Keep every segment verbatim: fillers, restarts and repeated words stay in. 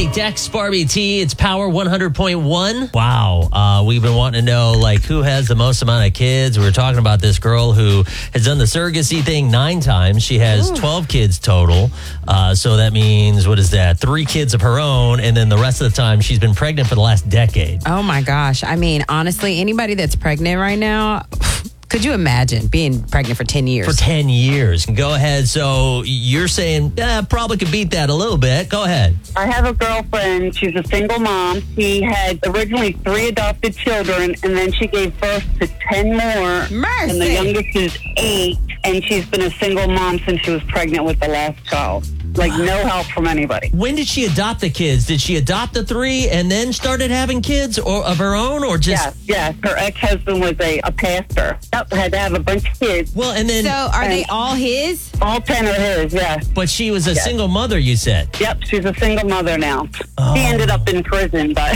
Hey, Dex, Barbie T, it's Power one hundred point one. Wow. Uh, we've been wanting to know, like, who has the most amount of kids. We were talking about this girl who has done the surrogacy thing nine times. She has Ooh. twelve kids total. Uh, so that means, what is that? Three kids of her own. And then the rest of the time, she's been pregnant for the last decade. Oh, my gosh. I mean, honestly, anybody that's pregnant right now... Could you imagine being pregnant for ten years? For ten years. Go ahead. So you're saying, eh, probably could beat that a little bit. Go ahead. I have a girlfriend. She's a single mom. She had originally three adopted children, and then she gave birth to ten more. Mercy. And the youngest is eight, and she's been a single mom since she was pregnant with the last child. Like, no help from anybody. When did she adopt the kids? Did she adopt the three and then started having kids or of her own, or just... Yes, yes. Her ex-husband was a, a pastor. Yep, had to have a bunch of kids. Well, and then... So, are they all his? All ten are his, yes. But she was a yes. single mother, you said? Yep, she's a single mother now. Oh. She ended up in prison, but...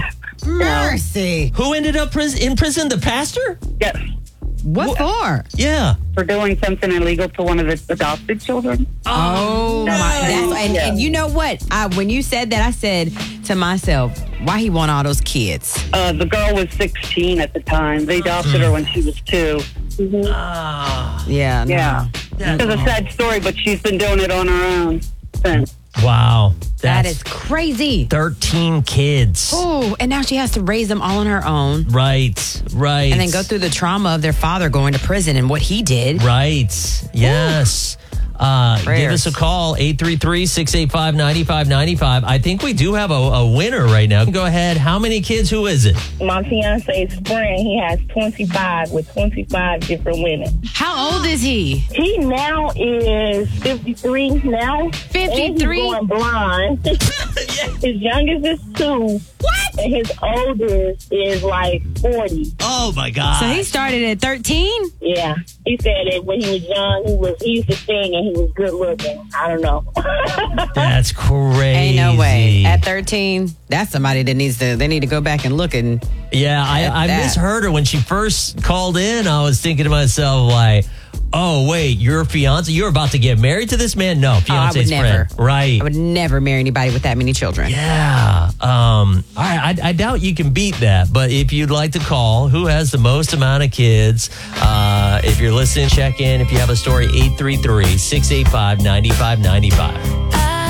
Mercy. Who ended up pris- in prison? The pastor? Yes. What for? Yeah. For doing something illegal to one of the adopted children. Oh, my. That's, and, yeah. and you know what? I, when you said that, I said to myself, why he want all those kids? Uh, the girl was sixteen at the time. They adopted her when she was two. Mm-hmm. Ah. Yeah. No. Yeah. It's a sad story, but she's been doing it on her own since. Wow. That That's is crazy. thirteen kids. Oh, and now she has to raise them all on her own. Right, right. And then go through the trauma of their father going to prison and what he did. Right. Yes. Uh, give us a call, eight three three, six eight five, nine five nine five. I think we do have a, a winner right now. Go ahead. How many kids? Who is it? My fiance's friend, he has twenty-five with twenty-five different women. How old is he? He now is fifty-three now. fifty-three? And he's going blind. His youngest is two. What? And his oldest is like forty. Oh, my God. So he started at thirteen? Yeah. He said that when he was young, he was he used to sing and he was good looking. I don't know. That's crazy. Ain't no way. At thirteen, that's somebody that needs to, they need to go back and look and. Yeah, I, I misheard her when she first called in. I was thinking to myself, like, oh, wait, you're a fiance? You're about to get married to this man? No, fiance's oh, I would never. friend. Right. I would never marry anybody with that many children. Yeah. Um, all right. I, I doubt you can beat that. But if you'd like to call, who has the most amount of kids? Uh, if you're listening, check in. If you have a story, eight three three, six eight five, nine five nine five.